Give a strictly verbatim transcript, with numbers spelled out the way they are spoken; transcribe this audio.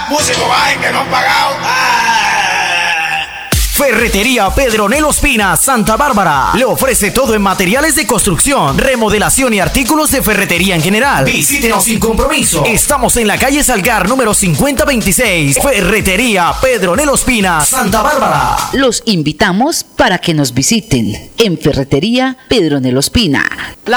músicos bajen que no han pagado. Ah. Ferretería Pedronel Ospina, Santa Bárbara. Le ofrece todo en materiales de construcción, remodelación y artículos de ferretería en general. Visítenos sin compromiso. Estamos en la calle Salgar, número cincuenta veintiséis. Ferretería Pedronel Ospina, Santa Bárbara. Los invitamos para que nos visiten en Ferretería Pedronel Ospina.